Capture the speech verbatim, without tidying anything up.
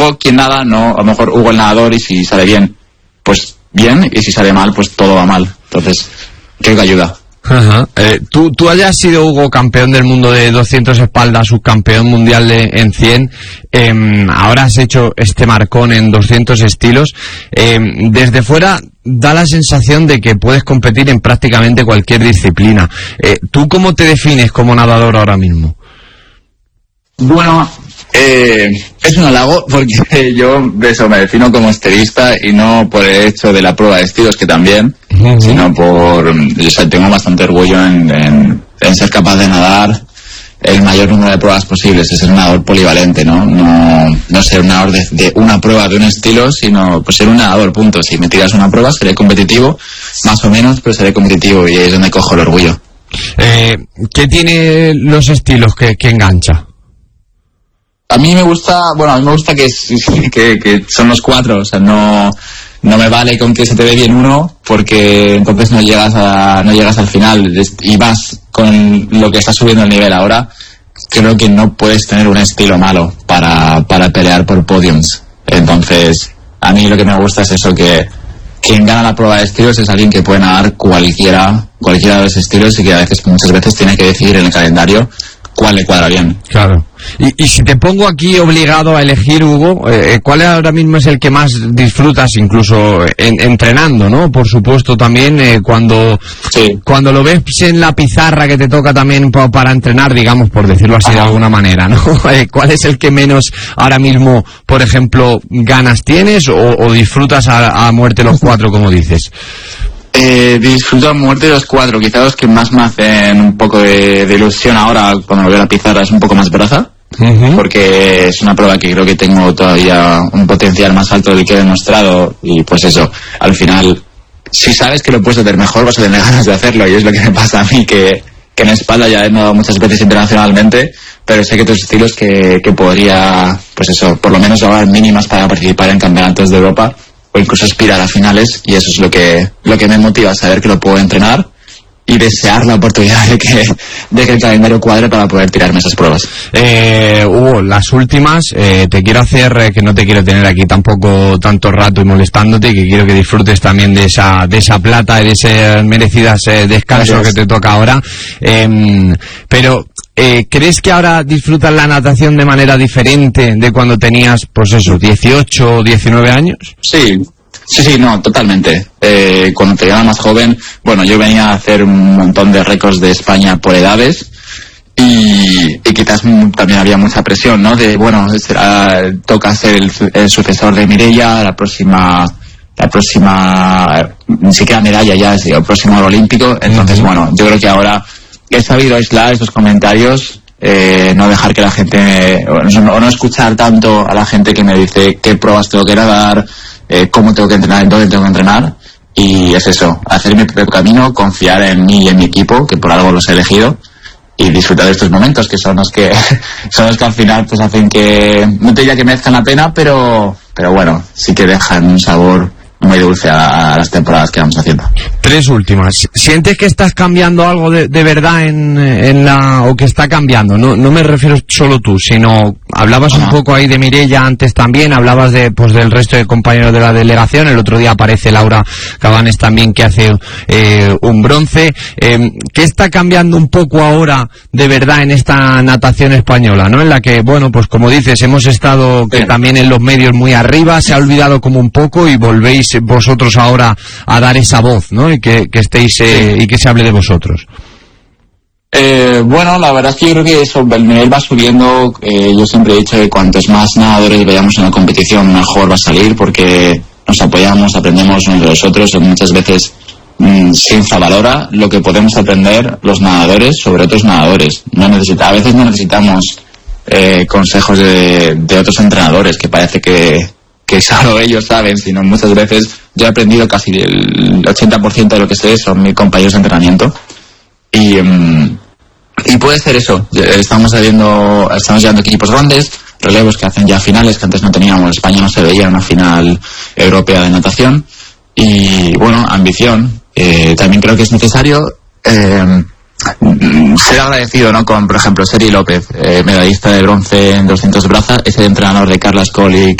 Hugo, quien nada, no, a lo mejor Hugo el nadador, y si sale bien, pues bien, y si sale mal, pues todo va mal. Entonces, creo que ayuda. Ajá. Eh, tú, tú hayas sido, Hugo, campeón del mundo de doscientos espaldas, subcampeón mundial de, en cien, eh, ahora has hecho este marcón en doscientos estilos. Eh, desde fuera da la sensación de que puedes competir en prácticamente cualquier disciplina. Eh, ¿Tú cómo te defines como nadador ahora mismo? Bueno, eh, es un halago porque yo de eso me defino como estilista, y no por el hecho de la prueba de estilos, que también, uh-huh. sino por, o sea, tengo bastante orgullo en, en, en ser capaz de nadar el mayor número de pruebas posibles, es ser un nadador polivalente, ¿no? No, no ser un nadador de, de una prueba de un estilo, sino pues ser un nadador, punto. Si me tiras una prueba seré competitivo, más o menos, pero seré competitivo, y ahí es donde cojo el orgullo. Eh, ¿Qué tiene los estilos que, que engancha? A mí me gusta, bueno, a mí me gusta que, que, que son los cuatro, o sea, no, no me vale con que se te ve bien uno, porque entonces no llegas a, no llegas al final, y vas con lo que está subiendo el nivel ahora. Creo que no puedes tener un estilo malo para, para pelear por podiums. Entonces, a mí lo que me gusta es eso, que quien gana la prueba de estilos es alguien que puede nadar cualquiera, cualquiera de los estilos, y que a veces, muchas veces tiene que decidir en el calendario cuál le cuadra bien. Claro. Y, y si te pongo aquí obligado a elegir, Hugo, eh, ¿cuál ahora mismo es el que más disfrutas, incluso en, entrenando, ¿no? Por supuesto también, eh, cuando sí. cuando lo ves en la pizarra que te toca también pa, para entrenar, digamos, por decirlo así, Ajá. de alguna manera, ¿no? ¿Cuál es el que menos ahora mismo, por ejemplo, ganas tienes, o, o disfrutas a, a muerte los cuatro, como dices? Eh, disfruto a muerte de los cuatro. Quizá los que más me hacen un poco de, de ilusión ahora cuando veo la pizarra es un poco más braza, uh-huh. porque es una prueba que creo que tengo todavía un potencial más alto del que he demostrado, y pues eso, al final, si sabes que lo puedes hacer mejor, vas a tener ganas de hacerlo, y es lo que me pasa a mí, que, que en espalda ya he nadado muchas veces internacionalmente, pero sé que otros estilos que, que podría, pues eso, por lo menos lograr mínimas para participar en campeonatos de Europa, o incluso aspirar a finales, y eso es lo que lo que me motiva, saber que lo puedo entrenar y desear la oportunidad de que, de que el calendario cuadre para poder tirarme esas pruebas. Eh, Hugo, las últimas, eh, te quiero hacer, eh, que no te quiero tener aquí tampoco tanto rato y molestándote, que quiero que disfrutes también de esa de esa plata y de ese merecidas eh, descanso Gracias. Que te toca ahora. Eh, pero Eh, ¿crees que ahora disfrutas la natación de manera diferente de cuando tenías, pues eso, dieciocho o diecinueve años? Sí, sí, sí, no, totalmente. Eh, cuando te era más joven, bueno, yo venía a hacer un montón de récords de España por edades, y, y quizás también había mucha presión, ¿no? De, bueno, será, toca ser el, el sucesor de Mireia, la próxima... la próxima, ni siquiera medalla ya, es el próximo oro olímpico. Entonces, uh-huh. bueno, yo creo que ahora he sabido aislar esos comentarios, eh, no dejar que la gente, o no, o no escuchar tanto a la gente que me dice qué pruebas tengo que nadar, eh, cómo tengo que entrenar, dónde tengo que entrenar, y es eso, hacer mi propio camino, confiar en mí y en mi equipo, que por algo los he elegido, y disfrutar de estos momentos, que son los que son los que al final pues hacen que, no te diría que merezcan la pena, pero pero bueno, sí que dejan un sabor muy dulce a, a las temporadas que vamos haciendo. Tres últimas. ¿Sientes que estás cambiando algo de, de verdad en, en la, o que está cambiando? No, no me refiero solo tú, sino hablabas Ajá. un poco ahí de Mireia antes también, hablabas de, pues, del resto de compañeros de la delegación. El otro día aparece Laura Cabanes también, que hace eh, un bronce. Eh, ¿Qué está cambiando un poco ahora de verdad en esta natación española, ¿no? En la que, bueno, pues como dices, hemos estado que también en los medios muy arriba, se ha olvidado como un poco, y volvéis vosotros ahora a dar esa voz, ¿no? Y que, que estéis eh, y que se hable de vosotros. Eh, bueno, la verdad es que yo creo que eso, el nivel va subiendo. Eh, yo siempre he dicho que cuantos más nadadores veamos en la competición, mejor va a salir, porque nos apoyamos, aprendemos unos de los otros. Muchas veces mmm, se infravalora lo que podemos aprender los nadadores sobre otros nadadores. No necesita, a veces no necesitamos eh, consejos de, de otros entrenadores, que parece que que solo ellos saben, sino muchas veces yo he aprendido casi el ochenta por ciento de lo que sé son mis compañeros de entrenamiento, y um, y puede ser eso. Estamos haciendo, estamos llevando equipos grandes, relevos que hacen ya finales que antes no teníamos. España no se veía en una final europea de natación, y bueno, ambición. Eh, también creo que es necesario eh, ser agradecido, ¿no? Con, por ejemplo, Seri López, eh, medallista de bronce en doscientos braza, es el entrenador de Carla Escol y